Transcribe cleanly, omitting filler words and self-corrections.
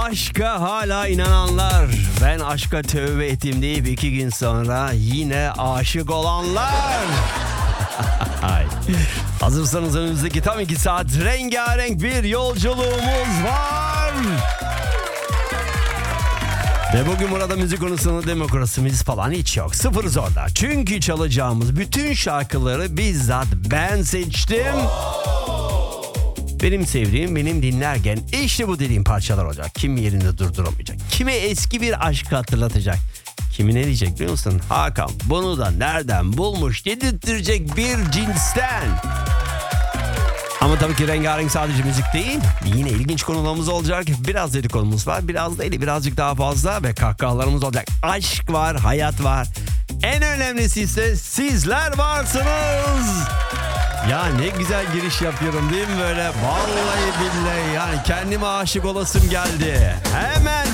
Aşka hala inananlar, ben aşka tövbe ettim deyip 2 gün sonra yine aşık olanlar. Ay. Hazırsanız önümüzdeki tam 2 saat rengarenk bir yolculuğumuz var. Ve bugün burada müzik konusunda demokrasimiz falan hiç yok. Sıfırız orada. Çünkü çalacağımız bütün şarkıları bizzat ben seçtim. Benim sevdiğim, benim dinlerken işte bu dediğim parçalar olacak. Kim yerinde durduramayacak. Kime eski bir aşkı hatırlatacak. Kimi ne diyecek biliyor musun? Hakan bunu da nereden bulmuş dedirttirecek bir cinsten. Ama tabii ki rengarenk sadece müzik değil. Yine ilginç konularımız olacak. Biraz dedikodumuz var. Biraz değil, birazcık daha fazla ve kahkahalarımız olacak. Aşk var, hayat var. En önemlisi ise sizler varsınız. Ya ne güzel giriş yapıyorum değil mi böyle? Vallahi billahi yani kendime aşık olasım geldi. Hem